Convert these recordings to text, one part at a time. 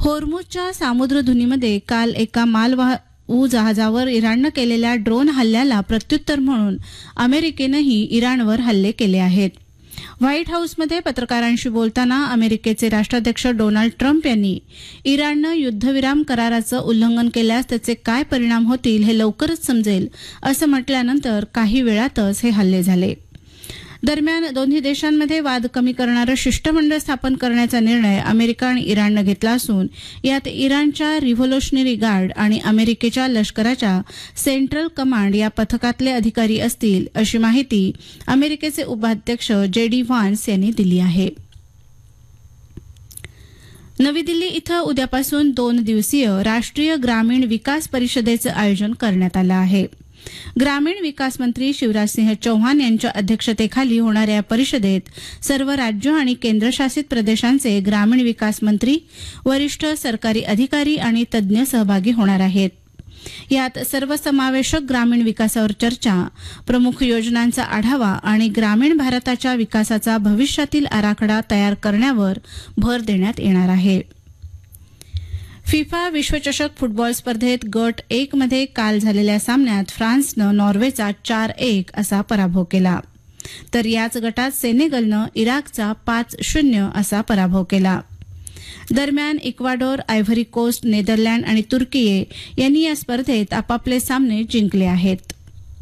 होर्मुझच्या सामुद्रधुनीमध्ये काल एका मालवाहू जहाजावर इराणनं केलेल्या ड्रोन हल्ल्याला प्रत्युत्तर म्हणून अमेरिकेनंही इराणवर हल्ले केले आहेत. व्हाईट हाऊसमध्ये पत्रकारांशी बोलताना अमेरिकेचे राष्ट्राध्यक्ष डोनाल्ड ट्रम्प यांनी इराणनं युद्धविराम कराराचं उल्लंघन केल्यास त्याचे काय परिणाम होतील हे लवकरच समजेल असं म्हटल्यानंतर काही वेळातच हे हल्ले झाले. दरम्यान दोन्ही देशांमध्ये वाद कमी करणारं शिष्टमंडळ स्थापन करण्याचा निर्णय अमेरिका आणि इराणनं घेतला असून यात इराणच्या रिव्होल्युशनरी गार्ड आणि अमेरिकेच्या लष्कराच्या सेंट्रल कमांड या पथकातले अधिकारी असतील अशी माहिती अमेरिकेचे उपाध्यक्ष JD व्हान्स यांनी दिली आहे. नवी दिल्ली इथं उद्यापासून 2 दिवसीय राष्ट्रीय ग्रामीण विकास परिषदेचं आयोजन करण्यात आलं आहे. ग्रामीण विकास मंत्री शिवराजसिंह चौहान यांच्या अध्यक्षतेखाली होणाऱ्या या परिषदेत सर्व राज्य आणि केंद्रशासित प्रदेशांचे ग्रामीण विकास मंत्री, वरिष्ठ सरकारी अधिकारी आणि तज्ज्ञ सहभागी होणार आहेत. यात सर्वसमावेशक ग्रामीण विकासावर चर्चा, प्रमुख योजनांचा आढावा आणि ग्रामीण भारताच्या विकासाचा भविष्यातील आराखडा तयार करण्यावर भर देण्यात येणार आहे. फिफा विश्वचषक फुटबॉल स्पर्धेत गट 1 मध्ये काल झालेल्या सामन्यात फ्रान्सनं नॉर्वेचा 4-1 असा पराभव केला, तर याच गटात सेनेगलनं इराकचा 5-0 असा पराभव केला. दरम्यान इक्वाडोर, आयव्हरी कोस्ट, नेदरलँड आणि तुर्कीये यांनी या स्पर्धेत आपापले सामने जिंकले आहेत.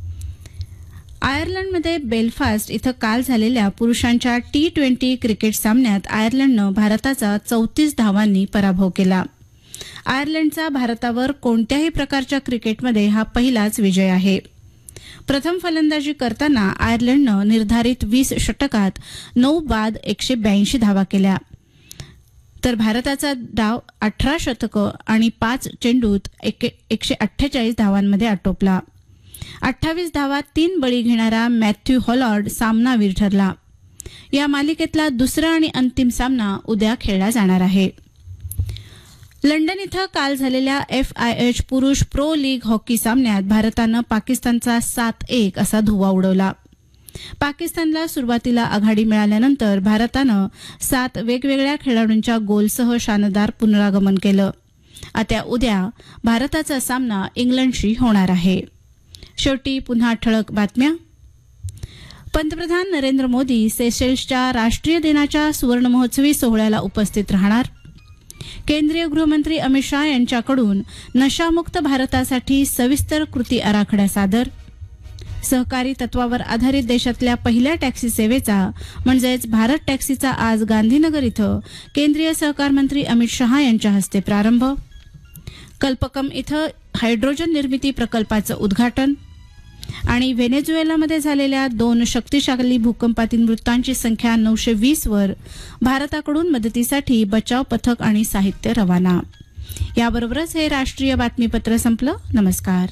आयर्लंडमध्ये बेलफास्ट इथं काल झालेल्या पुरुषांच्या T20 क्रिकेट सामन्यात आयर्लंडनं भारताचा 34 धावांनी पराभव केला. आयर्लंडचा भारतावर कोणत्याही प्रकारच्या क्रिकेटमध्ये हा पहिलाच विजय आहे. प्रथम फलंदाजी करताना आयर्लंडनं निर्धारित 20 षटकात 9 बाद 182 धावा केल्या, तर भारताचा डाव 18 षटकं आणि 5 चेंडूत 148 धावांमध्ये आटोपला. 28 धावात 3 बळी घेणारा मॅथ्यू हॉलॉर्ड सामनावीर ठरला. या मालिकेतला दुसरा आणि अंतिम सामना उद्या खेळला जाणार आहे. लंडन इथं काल झालेल्या FIH पुरुष प्रो लीग हॉकी सामन्यात भारतानं पाकिस्तानचा 7-1 असा धुव्वा उडवला. पाकिस्तानला सुरुवातीला आघाडी मिळाल्यानंतर भारतानं 7 वेगवेगळ्या खेळाडूंच्या गोलसह शानदार पुनरागमन केलं. आता उद्या भारताचा सामना इंग्लंडशी होणार आहे. शेवटी पुन्हा ठळक बातम्या. पंतप्रधान नरेंद्र मोदी सेशेल्सच्या राष्ट्रीय दिनाच्या सुवर्णमहोत्सवी सोहळ्याला उपस्थित राहणार. केंद्रीय गृहमंत्री अमित शाह यांच्याकडून नशामुक्त भारतासाठी सविस्तर कृती आराखडा सादर. सहकारी तत्वावर आधारित देशातल्या पहिल्या टॅक्सी सेवेचा म्हणजेच भारत टॅक्सीचा आज गांधीनगर इथं केंद्रीय सहकार मंत्री अमित शाह यांच्या हस्ते प्रारंभ. कल्पकम इथं हायड्रोजन निर्मिती प्रकल्पाचं उद्घाटन. आणि व्हेनेझुएलामध्ये झालेल्या 2 शक्तिशाली भूकंपातील मृतांची संख्या 920 वर. भारताकडून मदतीसाठी बचाव पथक आणि साहित्य रवाना. याबरोबरच हे राष्ट्रीय बातमीपत्र संपलं. नमस्कार.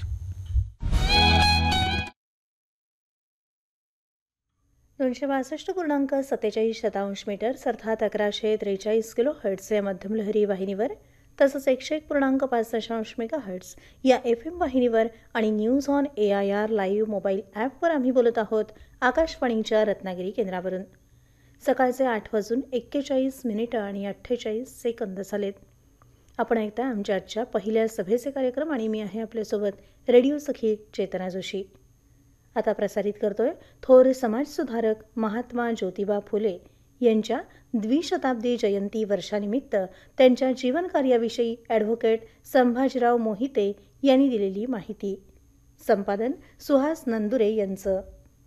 $262.47 मीटर्स अर्थात 1143 किलोहर्ट्ज या मध्यम लहरी वाहिनीवर तसंच 101.5 मेगाहर्ट्ज या FM वाहिनीवर आणि news on AIR live mobile ॲपवर आम्ही बोलत आहोत आकाशवाणीच्या रत्नागिरी केंद्रावरून. सकाळचे 8:41 आणि 48 झालेत. आपण ऐकता आमच्या आजच्या पहिल्या सभेचे कार्यक्रम आणि मी आहे आपल्यासोबत रेडिओ सखी चेतना जोशी. आता प्रसारित करतोय थोर समाजसुधारक महात्मा ज्योतिबा फुले यांच्या द्विशताब्दी जयंती वर्षानिमित्त त्यांच्या जीवनकार्याविषयी ॲडव्होकेट संभाजीराव मोहिते यांनी दिलेली माहिती. संपादन सुहास नंदुरे यांचं.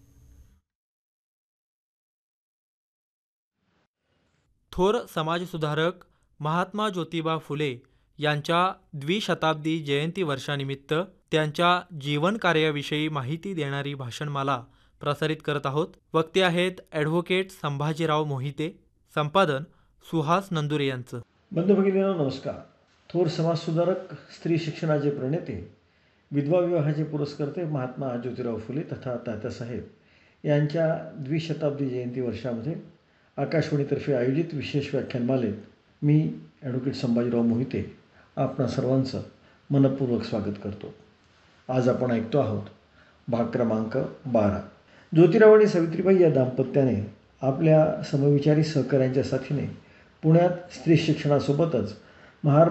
थोर समाजसुधारक महात्मा ज्योतिबा फुले यांच्या द्विशताब्दी जयंती वर्षानिमित्त त्यांच्या जीवनकार्याविषयी माहिती देणारी भाषणमाला प्रसारित करत आहोत. वक्ते आहेत ॲडव्होकेट संभाजीराव मोहिते. संपादन सुहास नंदुरे यांचं. बंधू भगिनींनो नमस्कार. थोर समाजसुधारक, स्त्री शिक्षणाचे प्रणेते, विधवा विवाहाचे पुरस्कर्ते महात्मा ज्योतिराव फुले तथा तात्यासाहेब यांच्या द्विशताब्दी जयंती वर्षामध्ये आकाशवाणीतर्फे आयोजित विशेष व्याख्यानमालेत मी ॲडव्होकेट संभाजीराव मोहिते आपणा सर्वांचं मनपूर्वक स्वागत करतो. आज आपण ऐकतो आहोत भाग क्रमांक 12. ज्योतिराव आणि सावित्रीबाई या दाम्पत्याने आपल्या समविचारी सहकाऱ्यांच्या साथीने पुण्यात स्त्री शिक्षणासोबतच